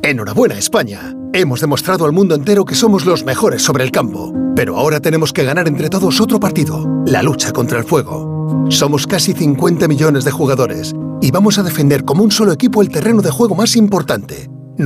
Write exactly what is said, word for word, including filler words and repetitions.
Enhorabuena, España. Hemos demostrado al mundo entero que somos los mejores sobre el campo. Pero ahora tenemos que ganar entre todos otro partido, la lucha contra el fuego. Somos casi cincuenta millones de jugadores y vamos a defender como un solo equipo el terreno de juego más importante,